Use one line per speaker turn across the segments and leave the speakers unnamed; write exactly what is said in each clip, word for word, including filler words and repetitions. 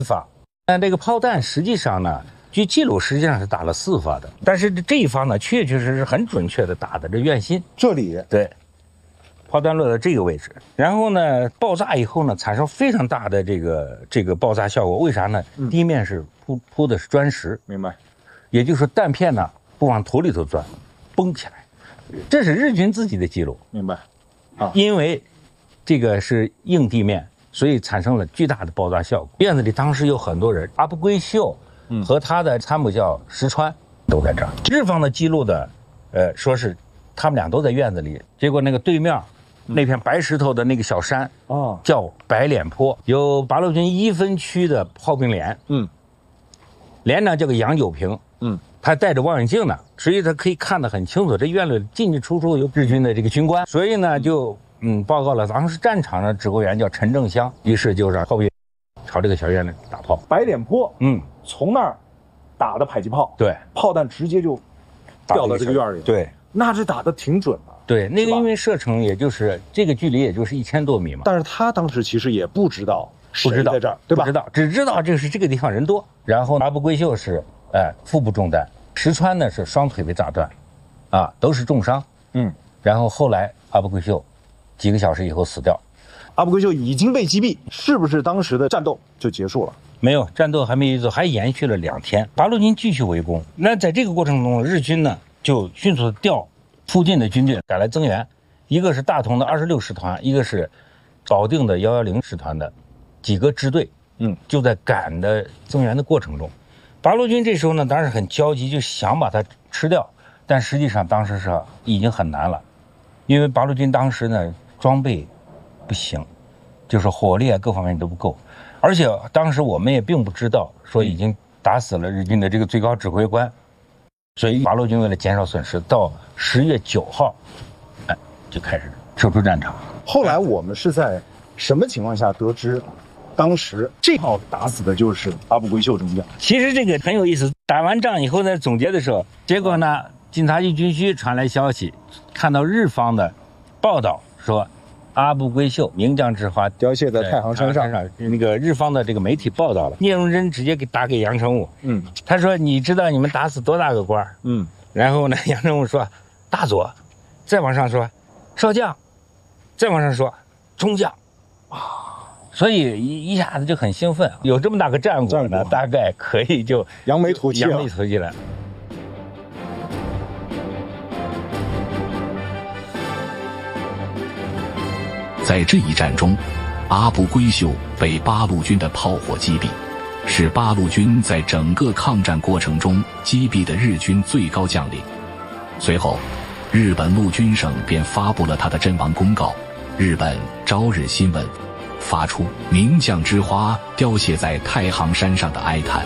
发。但这个炮弹实际上呢，据记录实际上是打了四发的，但是这一发呢，确确实实很准确的打的这院心
这里，
对，炮弹落在这个位置，然后呢，爆炸以后呢，产生非常大的这个这个爆炸效果。为啥呢？
嗯、
地面是铺铺的是砖石，
明白？
也就是说弹片呢不往土里头钻，崩起来，这是日军自己的记录。
明白？啊，
因为这个是硬地面。所以产生了巨大的爆炸效果。院子里当时有很多人，阿部规秀和他的参谋叫石川都在这儿。日方的记录的，呃，说是他们俩都在院子里。结果那个对面那片白石头的那个小山
哦，
叫白脸坡，有八路军一分区的炮兵连，嗯，连长叫个杨九平，嗯，他戴着望远镜呢，所以他可以看得很清楚。这院里进进出出有日军的这个军官，所以呢就。嗯，报告了，当时战场的指挥员叫陈正湘，于是就让炮兵朝这个小院里打炮。
白脸坡，
嗯，
从那儿打的迫击炮，
对，
炮弹直接就掉到这个院里，
对，
那这打的挺准的。
对，那个因为射程也就是这个距离，也就是一千多米嘛。
但是他当时其实也不知道，
不知道
在这儿，对吧？
不知道，只知道这是这个地方人多。然后阿部规秀是哎腹部中弹，石川呢是双腿被炸断，啊，都是重伤。嗯，然后后来阿部规秀。几个小时以后死掉，
阿部规秀已经被击毙，是不是当时的战斗就结束了？
没有，战斗还没结束，还延续了两天。八路军继续围攻，那在这个过程中，日军呢就迅速调附近的军队赶来增援，一个是大同的二十六师团，一个是保定的幺幺零师团的几个支队，嗯，就在赶的增援的过程中，八路军这时候呢当然很焦急，就想把它吃掉，但实际上当时是已经很难了，因为八路军当时呢。装备不行，就是火力啊各方面都不够，而且当时我们也并不知道说已经打死了日军的这个最高指挥官，所以八路军为了减少损失，到十月九号，哎，就开始撤出战场。
后来我们是在什么情况下得知，当时这炮打死的就是阿部规秀中将？
其实这个很有意思，打完仗以后在总结的时候，结果呢，晋察冀军区传来消息，看到日方的报道。说阿部规秀名将之花
凋谢在太行山上，
那个日方的这个媒体报道了。聂荣臻直接给打给杨成武，嗯，他说你知道你们打死多大个官？嗯，然后呢，杨成武说大佐，再往上说少将，再往上说中将，啊，所以一一下子就很兴奋，有这么大个战果呢，大概可以就
扬眉吐气，
扬眉吐气了。
在这一战中，阿部规秀被八路军的炮火击毙，是八路军在整个抗战过程中击毙的日军最高将领。随后，日本陆军省便发布了他的阵亡公告。日本朝日新闻发出“名将之花凋谢在太行山上”的哀叹。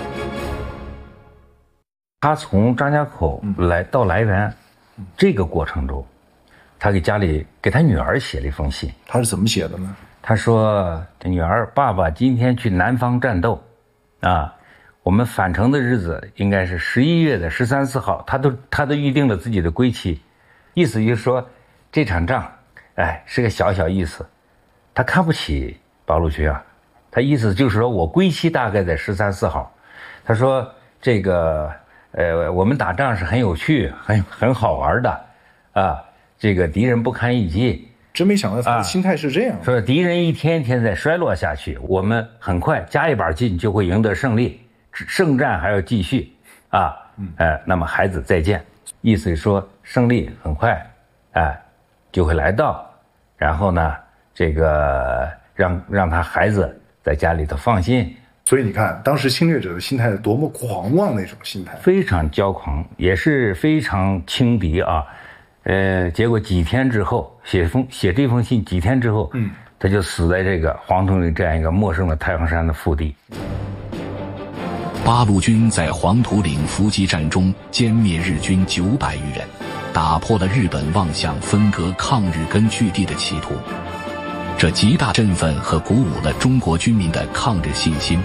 他从张家口来到来源，嗯、这个过程中。他给家里给他女儿写了一封信，
他是怎么写的呢？
他说：“女儿，爸爸今天去南方战斗，啊，我们返程的日子应该是十一月的十三四号，他都他都预定了自己的归期，意思就是说这场仗，哎，是个小小意思，他看不起八路军啊，他意思就是说我归期大概在十三四号，他说这个呃，我们打仗是很有趣、很很好玩的，啊。”这个敌人不堪一击，
真没想到他的心态是这样、啊。
说敌人一天天在衰落下去，我们很快加一把劲就会赢得胜利，胜战还要继续啊！嗯，呃，那么孩子再见，意思是说胜利很快，哎、呃，就会来到，然后呢，这个让让他孩子在家里头放心。
所以你看，当时侵略者的心态多么狂妄的一种心态，
非常骄狂，也是非常轻敌啊。呃，结果几天之后，写封写这封信几天之后，嗯，他就死在这个黄土岭这样一个陌生的太行山的腹地。
八路军在黄土岭伏击战中歼灭日军九百余人，打破了日本妄想分割抗日根据地的企图，这极大振奋和鼓舞了中国军民的抗日信心。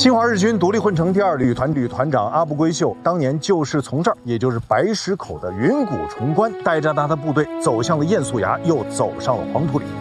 侵华日军独立混成第二旅团旅团长阿部圭秀当年就是从这儿，也就是白石口的云谷崇关，带着他的部队走向了堰夙崖，又走上了黄土岭。